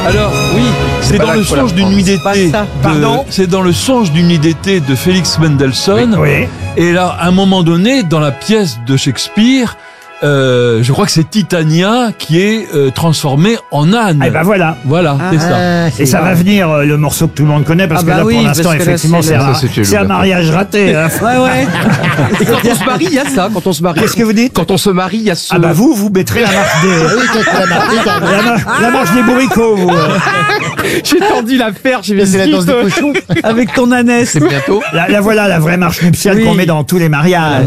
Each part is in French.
Alors, oui, c'est dans le songe d'une nuit d'été. C'est dans le songe d'une nuit d'été de Félix Mendelssohn. Oui. Et là, à un moment donné, dans la pièce de Shakespeare, je crois que c'est Titania qui est transformée en âne. Eh ben voilà. Voilà, c'est ça. Et ça va venir, le morceau que tout le monde connaît, parce que là, pour l'instant, parce que là, effectivement, c'est c'est un mariage raté. Hein. Ouais. Et quand on se marie, il y a ça. Quand on se marie. Qu'est-ce que vous dites? Quand on se marie, il y a ce. Ah bah vous mettrez la marche des... la marche des bourricots, vous. J'ai tendu l'affaire, j'ai vu C'est la danse des cochons. avec ton ânesse. C'est bientôt. La voilà, la vraie marche nuptiale qu'on met dans tous les mariages.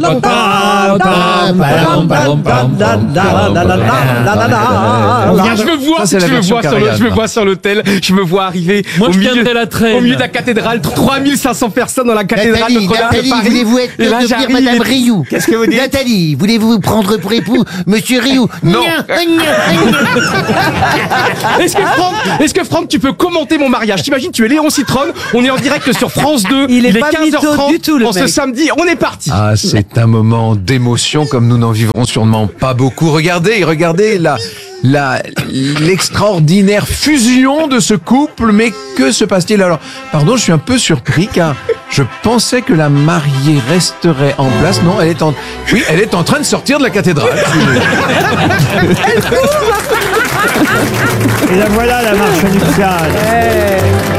Je me vois sur l'hôtel, je me vois arriver Moi, au je milieu tiendrai la traîne. au milieu de la cathédrale, 3500 personnes dans la cathédrale Nathalie, Notre-Dame de Nathalie, Paris. voulez-vous être Et là, devenir j'arrive, Madame Rioux? Qu'est-ce que vous dites? Nathalie, voulez-vous prendre pour époux Monsieur Rioux? Non. Est-ce que Franck, tu peux commenter mon mariage? T'imagines, tu es Léon Citrone, on est en direct sur France 2. Il est pas 15h30 mytho du tout, le ce mec. samedi, on est parti. Ah, c'est un moment d'émotion comme nous n'en vivrons sûrement pas beaucoup. Regardez l'extraordinaire fusion de ce couple. Mais que se passe-t-il alors? Pardon, je suis un peu surpris car je pensais que la mariée resterait en place. Non, elle est en train de sortir de la cathédrale. Et la voilà, la marche nuptiale.